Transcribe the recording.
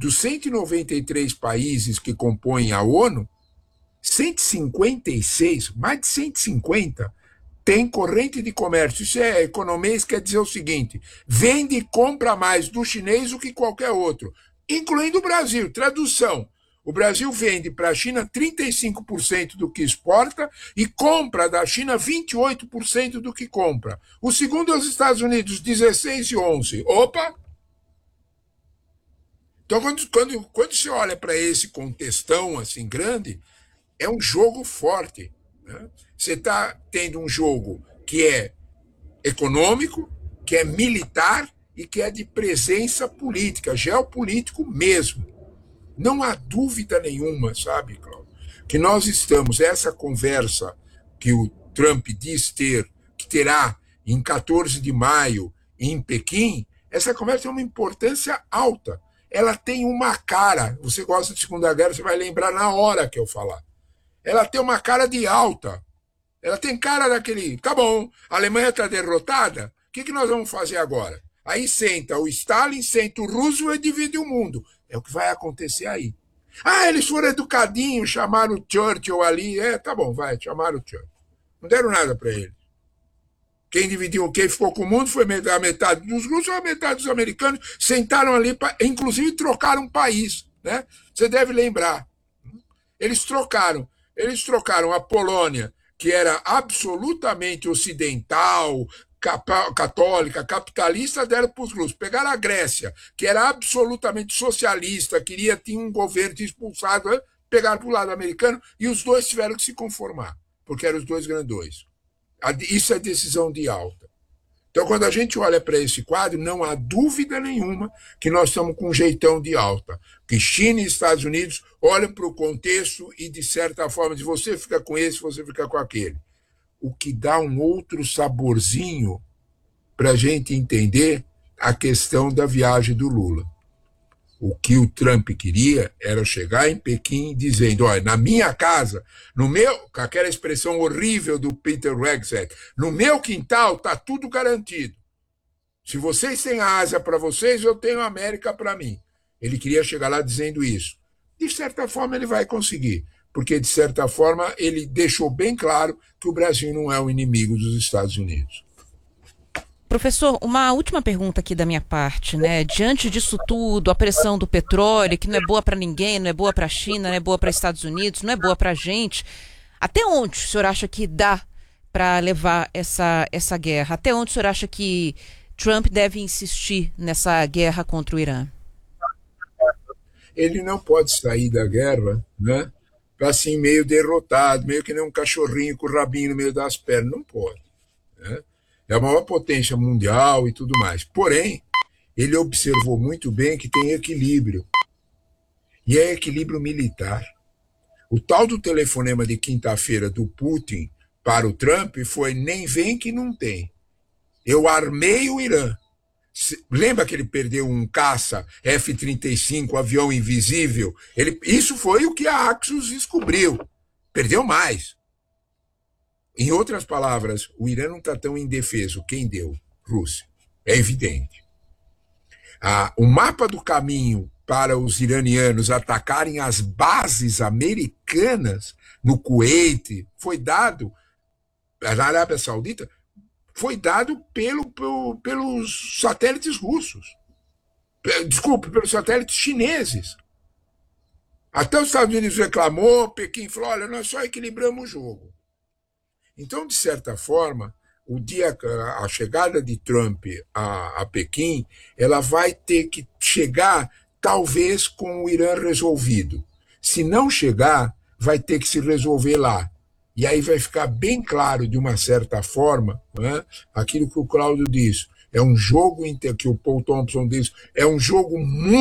dos 193 países que compõem a ONU, 156, mais de 150, tem corrente de comércio. Isso é economês, quer dizer o seguinte: vende e compra mais do chinês do que qualquer outro, incluindo o Brasil. Tradução: o Brasil vende para a China 35% do que exporta e compra da China 28% do que compra. O segundo é os Estados Unidos, 16 e 11. Opa! Então, quando você olha para esse contextão assim grande, é um jogo forte, né? Você está tendo um jogo que é econômico, que é militar e que é de presença política, geopolítico mesmo. Não há dúvida nenhuma, sabe, Cláudio, que nós estamos, essa conversa que o Trump diz ter, que terá em 14 de maio em Pequim, essa conversa tem uma importância alta. Ela tem uma cara, você gosta de Segunda Guerra, você vai lembrar na hora que eu falar. Ela tem uma cara de alta. Ela tem cara daquele, tá bom, a Alemanha está derrotada, o que nós vamos fazer agora? Aí senta o Stalin, senta o Roosevelt e divide o mundo. É o que vai acontecer aí. Ah, eles foram educadinhos, chamaram o Churchill ali. Tá bom, vai, chamaram o Churchill. Não deram nada para ele. Quem dividiu, quem ficou com o mundo foi a metade dos russos e a metade dos americanos. Sentaram ali, inclusive trocaram um país, né? Você deve lembrar. Eles trocaram a Polônia, que era absolutamente ocidental, católica, capitalista, deram para os russos. Pegaram a Grécia, que era absolutamente socialista, tinha um governo expulsado, pegaram para o lado americano e os dois tiveram que se conformar, porque eram os dois grandões. Isso é decisão de alta. Então, quando a gente olha para esse quadro, não há dúvida nenhuma que nós estamos com um jeitão de alta. Que China e Estados Unidos olham para o contexto e, de certa forma, se você fica com esse, você fica com aquele. O que dá um outro saborzinho para a gente entender a questão da viagem do Lula. O que o Trump queria era chegar em Pequim dizendo, olha, na minha casa, com aquela expressão horrível do Peter Hegseth, no meu quintal está tudo garantido. Se vocês têm a Ásia para vocês, eu tenho a América para mim. Ele queria chegar lá dizendo isso. De certa forma, ele vai conseguir, porque, de certa forma, ele deixou bem claro que o Brasil não é o inimigo dos Estados Unidos. Professor, uma última pergunta aqui da minha parte, né? Diante disso tudo, a pressão do petróleo, que não é boa para ninguém, não é boa para a China, não é boa para os Estados Unidos, não é boa para a gente, até onde o senhor acha que dá para levar essa guerra? Até onde o senhor acha que Trump deve insistir nessa guerra contra o Irã? Ele não pode sair da guerra, né? Assim, meio derrotado, meio que nem um cachorrinho com o rabinho no meio das pernas. Não pode, né? É a maior potência mundial e tudo mais. Porém, ele observou muito bem que tem equilíbrio. E é equilíbrio militar. O tal do telefonema de quinta-feira do Putin para o Trump foi: nem vem que não tem. Eu armei o Irã. Lembra que ele perdeu um caça F-35, avião invisível? Isso foi o que a Axios descobriu. Perdeu mais. Em outras palavras, o Irã não está tão indefeso. Quem deu? Rússia. É evidente. O mapa do caminho para os iranianos atacarem as bases americanas no Kuwait foi dado, na Arábia Saudita, foi dado pelos satélites russos. Desculpe, pelos satélites chineses. Até os Estados Unidos reclamou, Pequim falou, olha, nós só equilibramos o jogo. Então, de certa forma, a chegada de Trump a Pequim, ela vai ter que chegar, talvez, com o Irã resolvido. Se não chegar, vai ter que se resolver lá. E aí vai ficar bem claro, de uma certa forma, né, aquilo que o Cláudio disse. É um jogo, que o Paul Thompson diz, é um jogo muito